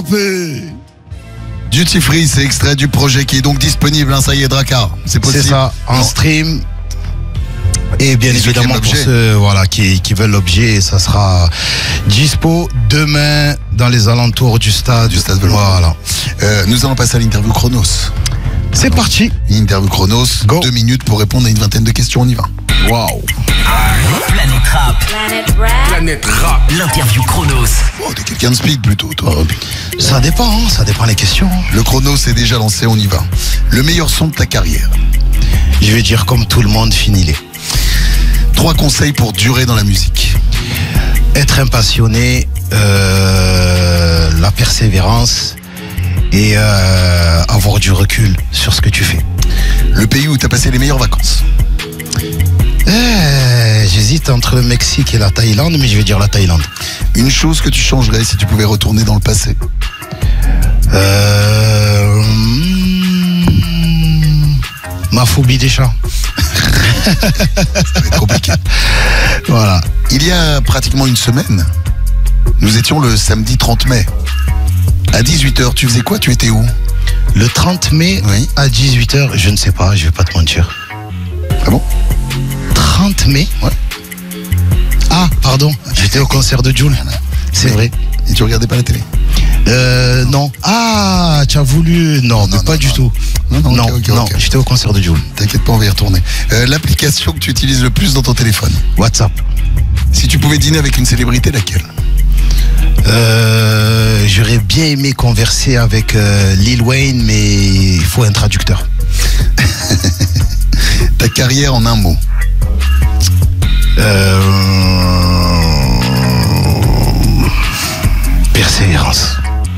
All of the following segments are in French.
frappé. Duty Free, c'est extrait du projet qui est donc disponible, hein, ça y est, Drakkar. C'est possible. C'est ça, en stream. Et bien Et ceux qui évidemment aiment pour l'objet. ceux voilà, qui veulent l'objet, ça sera dispo demain dans les alentours du stade. Du stade Vélodrome. Voilà. Nous allons passer à l'interview Chronos. C'est parti. Une interview Chronos, Go. 2 minutes pour répondre à une vingtaine de questions, on y va. Waouh. Planète Rap, Planète Rap. l'interview Chronos. Oh, t'es quelqu'un de speed plutôt, toi. Ça dépend les questions. Le chrono s'est déjà lancé, on y va. Le meilleur son de ta carrière. Je vais dire comme tout le monde, finis-les. 3 conseils pour durer dans la musique. Être un passionné, la persévérance et avoir du recul sur ce que tu fais. Le pays où t'as passé les meilleures vacances. J'hésite entre le Mexique et la Thaïlande, mais je vais dire la Thaïlande. Une chose que tu changerais si tu pouvais retourner dans le passé. Ma phobie des chats. Ça va être compliqué. Voilà. Il y a pratiquement une semaine, nous étions le samedi 30 mai. À 18h, tu faisais quoi? Tu étais où? Le 30 mai Oui. à 18h, je ne sais pas, je vais pas te mentir. Ah bon? 30 mai Ouais. Ah, pardon, j'étais au concert de Jul. C'est Mais- vrai. Et tu regardais pas la télé? Non. Ah, tu as voulu. Non, mais pas du tout. Non, ok, non, ok. j'étais au concert de Jul. T'inquiète pas, on va y retourner. L'application que tu utilises le plus dans ton téléphone. WhatsApp. Si tu pouvais dîner avec une célébrité, laquelle? J'aurais bien aimé converser avec Lil Wayne, mais il faut un traducteur. Ta carrière en un mot. Persévérance.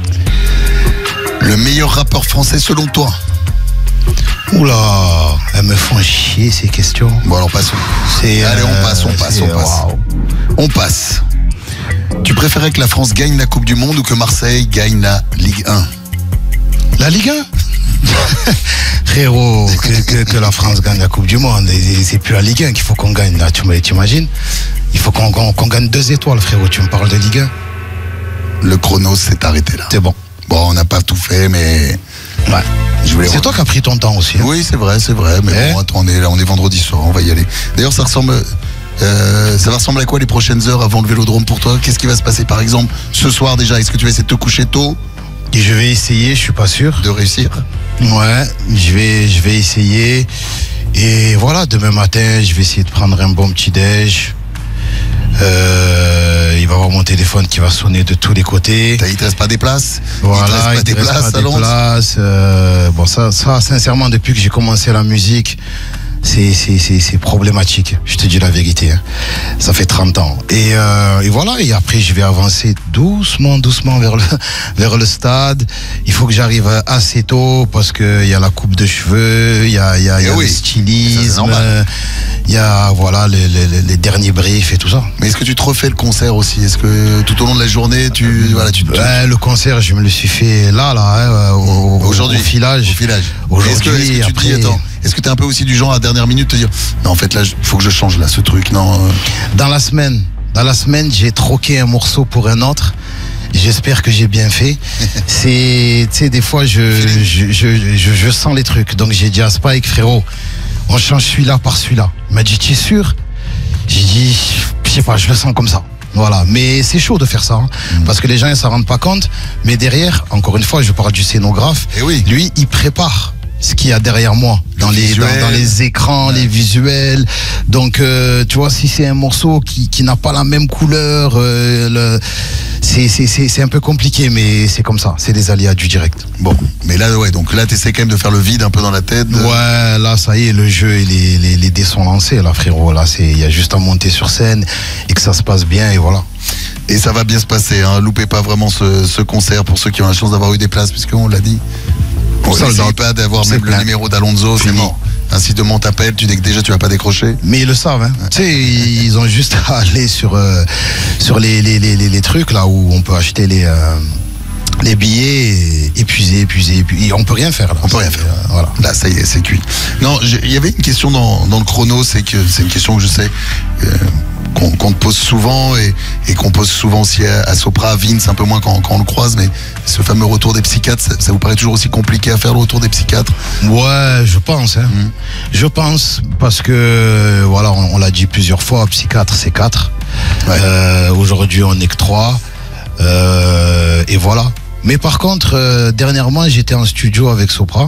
Le meilleur rappeur français selon toi? Oula, elles me font chier ces questions. Bon alors passons. C'est, Allez, on passe. waouh. On passe. Tu préférais que la France gagne la Coupe du Monde ou que Marseille gagne la Ligue 1? La Ligue 1 Frérot, que la France gagne la Coupe du Monde. Et c'est plus la Ligue 1 qu'il faut qu'on gagne là, t'imagines? Il faut qu'on gagne 2 étoiles, frérot. Tu me parles de Ligue 1? Le chrono s'est arrêté là. C'est bon. Bon, on n'a pas tout fait, mais Ouais. je voulais. C'est toi qui as pris ton temps aussi. hein. Oui, c'est vrai. Mais Eh bon, attends, on est vendredi soir, on va y aller. D'ailleurs, ça va ressembler à quoi les prochaines heures avant le Vélodrome pour toi? Qu'est-ce qui va se passer par exemple ce soir déjà? Est-ce que tu vas essayer de te coucher tôt, Et je vais essayer, je suis pas sûr. de réussir? Ouais, je vais essayer. Et voilà, demain matin, je vais essayer de prendre un bon petit déj. Il va y avoir mon téléphone qui va sonner de tous les côtés. Il te reste pas des places? Voilà, il te reste pas des places à Lens? places. Bon, ça, sincèrement, depuis que j'ai commencé la musique, c'est problématique. Je te dis la vérité. Hein. Ça fait 30 ans. Et voilà. Et après, je vais avancer doucement vers le stade. Il faut que j'arrive assez tôt parce que il y a la coupe de cheveux, il y a oui, le ça, stylisme, c'est normal. il y a voilà les derniers briefs et tout ça. Mais est-ce que tu te refais le concert aussi? Est-ce que tout au long de la journée, tu Ouais, le concert, je me le suis fait là, aujourd'hui, au filage. au filage. Aujourd'hui, Est-ce que tu te dis, après- attends, est-ce que t'es un peu aussi du genre à la dernière minute te dire non, en fait là, il faut que je change là ce truc, non? Dans la semaine, j'ai troqué un morceau pour un autre. J'espère que j'ai bien fait. Tu sais, des fois, je sens les trucs. Donc, j'ai dit à Spike, frérot, on change celui-là par celui-là. Il m'a dit, tu es sûr? J'ai dit, je sais pas, je le sens comme ça. Voilà, mais c'est chaud de faire ça, hein, parce que les gens ils s'en rendent pas compte. Mais derrière, encore une fois, je parle du scénographe. Eh oui. Lui, il prépare ce qu'il y a derrière moi, dans les écrans, les visuels. Donc, tu vois, si c'est un morceau qui n'a pas la même couleur, c'est un peu compliqué, mais c'est comme ça. C'est des aléas du direct. Bon, mais là, ouais, donc là, t'essaies quand même de faire le vide un peu dans la tête. Ouais, là, ça y est, le jeu et les dés sont lancés, là, frérot. Là, il y a juste à monter sur scène et que ça se passe bien, et voilà. Et ça va bien se passer, hein. Loupez pas vraiment ce concert pour ceux qui ont la chance d'avoir eu des places, puisqu'on l'a dit. On Ça, n'essaye pas d'avoir c'est même le plein. numéro d'Alonso, c'est Fini. mort. Ainsi demain on t'appelle, tu dis que déjà tu vas pas décrocher. Mais ils le savent, hein. Tu sais, ils ont juste à aller sur les trucs là où on peut acheter les billets épuisés. On peut rien faire là. On peut rien faire. Voilà. Là, ça y est, c'est cuit. Non, il y avait une question dans le chrono, c'est une question que je sais qu'on te pose souvent et qu'on pose souvent aussi à Sopra, à Vince, un peu moins quand on le croise, mais ce fameux retour des psychiatres, ça vous paraît toujours aussi compliqué à faire, le retour des psychiatres? Ouais, je pense. Je pense parce que, voilà, on l'a dit plusieurs fois, psychiatre, c'est 4. Ouais. Aujourd'hui, on n'est que 3. Et voilà. Mais par contre, dernièrement, j'étais en studio avec Sopra.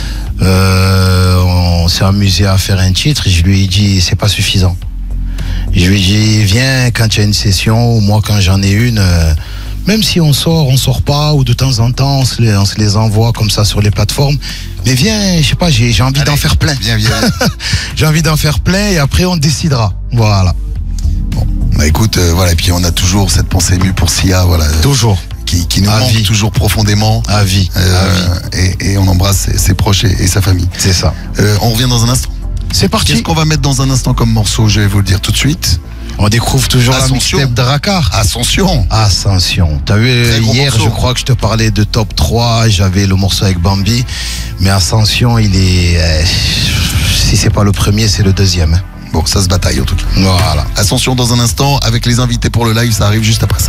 On s'est amusé à faire un titre. Je lui ai dit, c'est pas suffisant. Je lui ai dit, viens quand il y a une session, ou moi quand j'en ai une. Même si on sort pas, ou de temps en temps, on se les envoie comme ça sur les plateformes. Mais viens, je sais pas, j'ai envie d'en faire plein. Viens. J'ai envie d'en faire plein et après on décidera. Voilà. Bon, bah écoute, voilà, et puis on a toujours cette pensée émue pour Sia, voilà. Toujours. Qui nous manque toujours profondément. À vie. Et on embrasse ses proches et sa famille. C'est ça. On revient dans un instant. C'est parti. Qu'est-ce qu'on va mettre dans un instant comme morceau? Je vais vous le dire tout de suite. On découvre toujours Ascension. la mixtape de Rakar. Ascension. T'as vu, hier, morceau. je crois que je te parlais de top 3, j'avais le morceau avec Bambi, mais Ascension, il est... si c'est pas le premier, c'est le deuxième. Bon, ça se bataille en tout cas. Voilà. Ascension dans un instant, avec les invités pour le live, ça arrive juste après ça.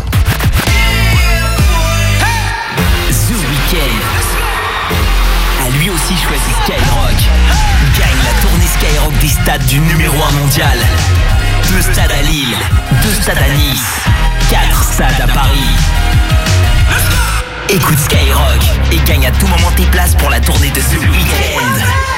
The Weeknd a lui aussi choisi Skyrock. Gagne la tournée Skyrock des stades du numéro 1 mondial. 2 stades à Lille, 2 stades à Nice, 4 stades à Paris. Écoute Skyrock et gagne à tout moment tes places pour la tournée de The Weeknd.